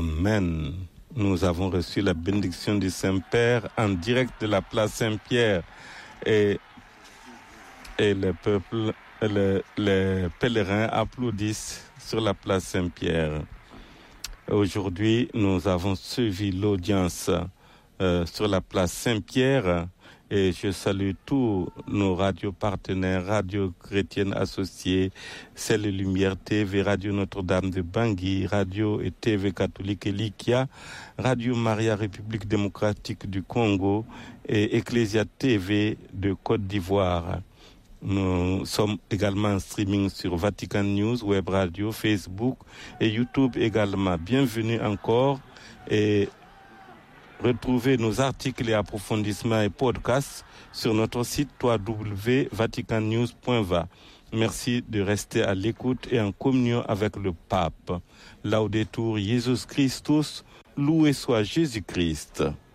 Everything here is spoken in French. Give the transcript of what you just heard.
Amen. Nous avons reçu la bénédiction du Saint-Père en direct de la place Saint-Pierre et le peuple, les pèlerins applaudissent sur la place Saint-Pierre. Aujourd'hui, nous avons suivi l'audience sur la place Saint-Pierre et je salue tous nos radios partenaires, Radio Chrétienne Associée, Celle Lumière TV, Radio Notre-Dame de Bangui, Radio et TV Catholique Elikia, Radio Maria République démocratique du Congo et Ecclesia TV de Côte d'Ivoire. Nous sommes également en streaming sur Vatican News, Web Radio, Facebook et YouTube également. Bienvenue encore et retrouvez nos articles et approfondissements et podcasts sur notre site www.vaticannews.va. Merci de rester à l'écoute et en communion avec le Pape. Laudetur Jesus Christus, loué soit Jésus-Christ.